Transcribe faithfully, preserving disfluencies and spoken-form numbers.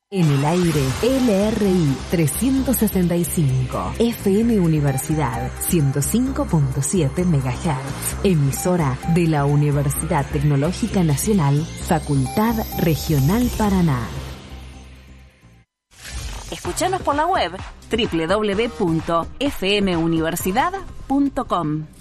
En el aire, L R I trescientos sesenta y cinco, F M Universidad ciento cinco punto siete megahertz, emisora de la Universidad Tecnológica Nacional, Facultad Regional Paraná. Escuchanos por la web doble u doble u doble u punto f m universidad punto com.